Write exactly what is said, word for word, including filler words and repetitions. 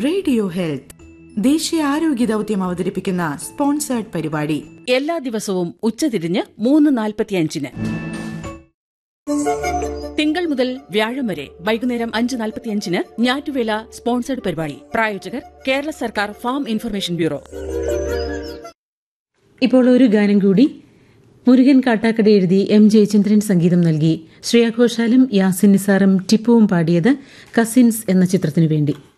Radio health ദേശീയ ആരോഗ്യ ദൗത്യം അവതരിപ്പിക്കുന്ന സ്പോൺസേർഡ് പരിപാടി എല്ലാ ദിവസവും ഉച്ചതിരിഞ്ഞ് മൂന്ന് നാൽപ്പത്തിയഞ്ചിന്. തിങ്കൾ മുതൽ വ്യാഴം വരെ വൈകുന്നേരം അഞ്ച് നാൽപ്പത്തിയഞ്ചിന് ഞാറ്റുവേല സ്പോൺസേർഡ് പരിപാടി. പ്രായോജകർ കേരള സർക്കാർ ഫാം ഇൻഫർമേഷൻ ബ്യൂറോ. ഇപ്പോൾ ഒരു ഗാനം കൂടി. മുരുകൻ കാട്ടാക്കട എഴുതി എം ജയചന്ദ്രൻ സംഗീതം നൽകി. ശ്രേയ ഘോഷാലും യാസിൻ നിസാറും ടിപ്പുവും പാടിയത് കസിൻസ് എന്ന ചിത്രത്തിനു വേണ്ടി.